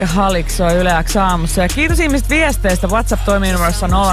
Haliksoi Yle X aamussa. Ja kiitos ihmiset viesteistä. WhatsApp toimii numerossa 0444216888.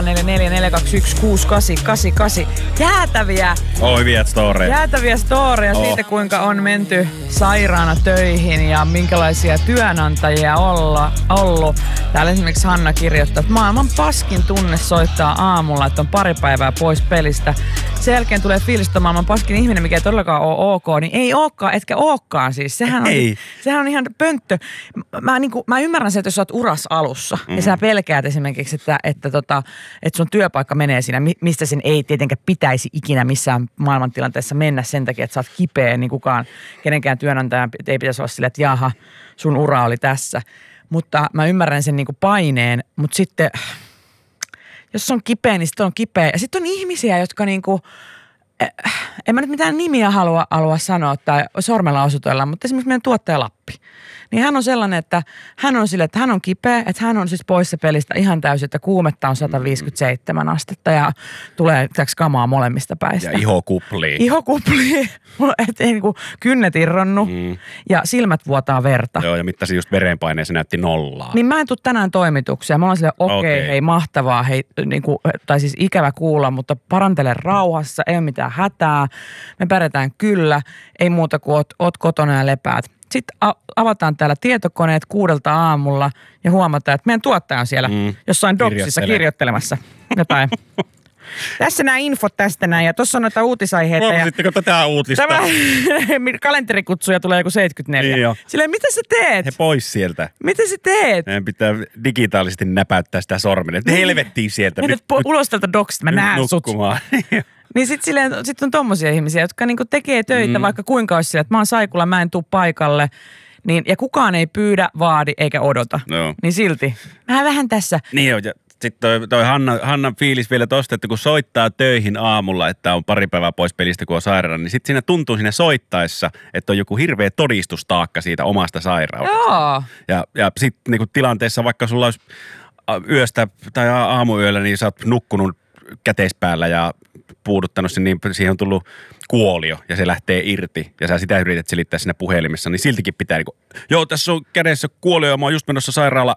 Jäätäviä. Hyviä storeja. Jäätäviä storeja siitä, kuinka on menty sairaana töihin ja minkälaisia työnantajia ollut. Täällä esimerkiksi Hanna kirjoittaa, että maailman paskin tunne soittaa aamulla, että on pari päivää pois pelistä. Sen jälkeen tulee fiilis, että maailman paskin ihminen, mikä ei todellakaan ole ok, niin ei olekaan, etkä olekaan siis. Sehän on ihan pönttö. Mä ymmärrän se, että jos sä oot uras alussa ja sä pelkäät esimerkiksi, että sun työpaikka menee siinä, mistä sen ei tietenkään pitäisi ikinä missään maailmantilanteessa mennä sen takia, että sä oot kipeä, niin kenenkään työnantajan ei pitäisi olla silleen, että jaha, sun ura oli tässä. Mutta mä ymmärrän sen paineen, mutta sitten jos on kipeä, niin sitten on kipeä. Ja sitten on ihmisiä, jotka en mä nyt mitään nimiä halua sanoa tai sormella osoitella, mutta esimerkiksi meidän tuottaja Lappi. Niin hän on sellainen, että hän on sille, että hän on kipeä, että hän on siis poissa pelistä ihan täysin, että kuumetta on 157 astetta ja tulee kamaa molemmista päistä. Ja iho kuplii. Että ei kynnet irronnu ja silmät vuotaa verta. Joo, ja mittasin just verenpaineen, se näytti nollaa. Niin mä en tule tänään toimitukseen. Mä oon silleen, okei, hei mahtavaa, hei, tai siis ikävä kuulla, mutta parantele rauhassa, ei ole mitään hätää. Me pärjätään kyllä, ei muuta kuin oot kotona ja lepäät. Sitten avataan täällä tietokoneet 6 aamulla ja huomataan, että meidän tuottaja on siellä jossain doksissa kirjoittelemassa jotain. Tässä nämä infot tästä näin ja tuossa on noita uutisaiheita. Huomasitteko tätä uutista? Tämä kalenterikutsuja tulee joku 74. Niin silleen, mitä sä teet? He pois sieltä. Mitä sä teet? Meidän pitää digitaalisesti näpäyttää sitä sormen. Helvettiin sieltä. Nyt ulos tältä doksista, mä näen sut. Niin sit on tommosia ihmisiä, jotka tekee töitä vaikka kuinka olisi sillä, että mä oon saikulla, mä en tuu paikalle. Niin, ja kukaan ei pyydä, vaadi eikä odota. No. Niin silti. Mä vähän tässä. Niin joo, ja sitten toi Hannan fiilis vielä tosta, että kun soittaa töihin aamulla, että on pari päivää pois pelistä, kun on sairaana, niin sitten siinä tuntuu siinä soittaessa, että on joku hirveä todistustaakka siitä omasta sairaudesta. Joo. Ja sitten niinku tilanteessa, vaikka sulla olisi yöstä tai aamuyöllä, niin sä oot nukkunut käteispäällä ja puuduttanut sen, niin siihen on tullut kuolio ja se lähtee irti ja sä sitä yrität selittää siinä puhelimessa, niin siltikin pitää joo, tässä on kädessä kuolio ja mä oon just menossa sairaalaan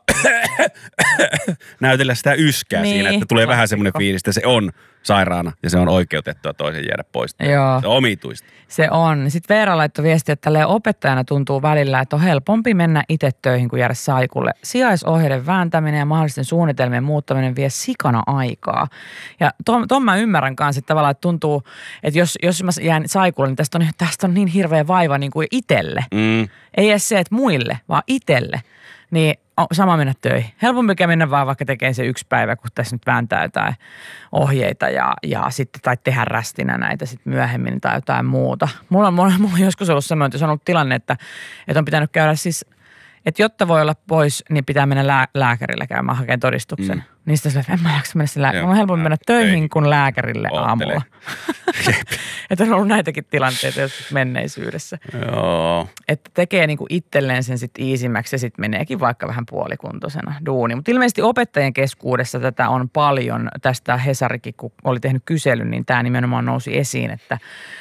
näytellä sitä yskää siinä, että tulee vähän semmoinen fiilis, että se on sairaana ja se on oikeutettua toisen jäädä pois. Joo. Se on omituista. Se on. Sitten Veera laittoi viestiä, että tälleen opettajana tuntuu välillä, että on helpompi mennä itse töihin kuin jäädä saikulle. Sijaisohjeiden vääntäminen ja mahdollisten suunnitelmien muuttaminen vie sikana aikaa. Ja ton mä ymmärrän kanssa, että tavallaan että tuntuu, että jos mä jään saikulle, niin tästä on niin hirveä vaiva niin kuin itselle. Ei edes se, että muille, vaan itselle. Niin sama mennä töihin. Helpompi mennä vaan vaikka tekee se 1 päivä, kun tässä nyt vääntää jotain ohjeita ja sitten tai tehdä rästinä näitä sitten myöhemmin tai jotain muuta. Mulla on joskus ollut semmoinen, että se on ollut tilanne, että on pitänyt käydä siis, että jotta voi olla pois, niin pitää mennä lääkärille käymään hakemaan todistuksen. Niin sitten en mä jaksa mennä sillä lääkärille. Mulla on helpompi mennä töihin kuin lääkärille aamulla. Että on ollut näitäkin tilanteita joskus menneisyydessä. Joo. Että tekee niinku itselleen sen sitten iisimmäksi ja sitten meneekin vaikka vähän puolikuntoisena duuni. Mutta ilmeisesti opettajien keskuudessa tätä on paljon. Tästä Hesarikin, kun oli tehnyt kyselyn, niin tämä nimenomaan nousi esiin, että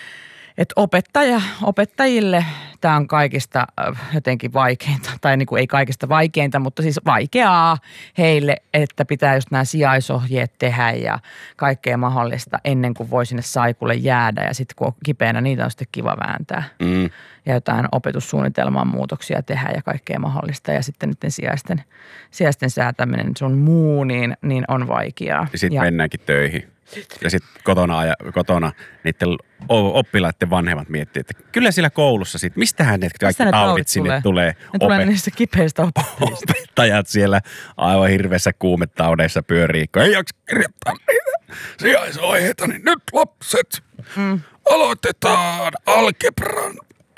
opettajille tämä on kaikista jotenkin vaikeinta, tai niin kuin ei kaikista vaikeinta, mutta siis vaikeaa heille, että pitää just nämä sijaisohjeet tehdä ja kaikkea mahdollista ennen kuin voi sinne saikulle jäädä. Ja sitten kun on kipeänä, niitä on sitten kiva vääntää. Ja jotain opetussuunnitelman muutoksia tehdä ja kaikkea mahdollista. Ja sitten niiden sijaisten säätäminen sun muu, niin on vaikeaa. Ja sitten mennäänkin töihin. Ja sitten kotona niiden oppilaiden vanhemmat miettii, että kyllä siellä koulussa sitten, mistähän ne kaikki taudit sinne tulee. Ne tulee niistä kipeistä opettajista. Opettajat siellä aivan hirveässä kuumetaudeissa pyörii, kun ei jaksa kirjoittaa niitä sijaisohjeita, niin nyt lapset, aloitetaan algebran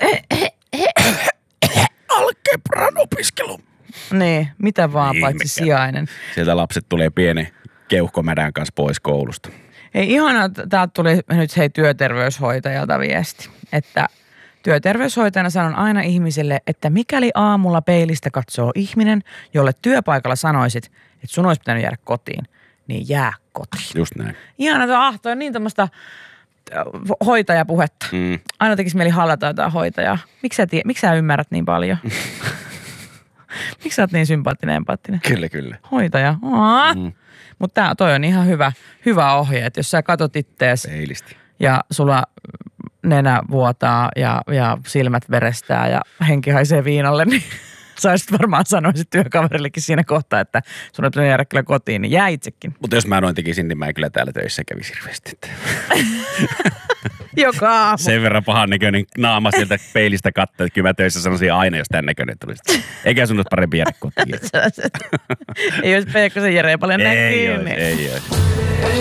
opiskelu. Niin, mitä vaan paitsi sijainen. Sieltä lapset tulee pienen keuhkomädän kanssa pois koulusta. Ei ihanaa, täältä tuli nyt työterveyshoitajalta viesti, että työterveyshoitajana sanon aina ihmiselle, että mikäli aamulla peilistä katsoo ihminen, jolle työpaikalla sanoisit, että sun olisi pitänyt jäädä kotiin, niin jää kotiin. Just näin. Ihanaa, toi on niin tämmöistä hoitajapuhetta. Aina tekisi mieli hallata jotain hoitajaa. Miksi sä ymmärrät niin paljon? Miksi sä oot niin sympaattinen empaattinen? Kyllä. Hoitaja. Mutta toi on ihan hyvä ohje, että jos sä katot ittees Peilisti. ja sulla nenä vuotaa ja silmät verestää ja henki haisee viinalle, niin sä sit varmaan sanoisit työkaverillekin siinä kohtaa, että sun on pitänyt jäädä kyllä kotiin, niin jää itsekin. Mutta jos mä noin tekisin, niin mä en kyllä täällä töissä kävisi hirveästi. Joka aamu. Sen verran pahan näköinen naama sieltä peilistä katsoa, että kyllä mä töissä sanoisin aina, jos tämän näköinen tulisi. Eikä sun olisi parempi jäädä kotiin. Ei olisi Peekkosen Jere paljon näkyy. Ei olisi.